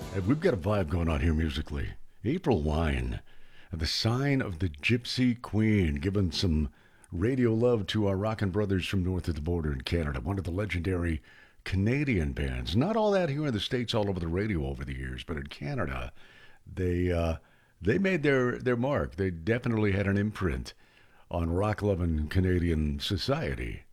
Hey, we've got a vibe going on here musically. April Wine, the sign of the Gypsy Queen, giving some radio love to our rockin' brothers from north of the border in Canada. One of the legendary Canadian bands. Not all that here in the States, all over the radio over the years, but in Canada, they uh, they made their mark. They definitely had an imprint on rock loving Canadian society.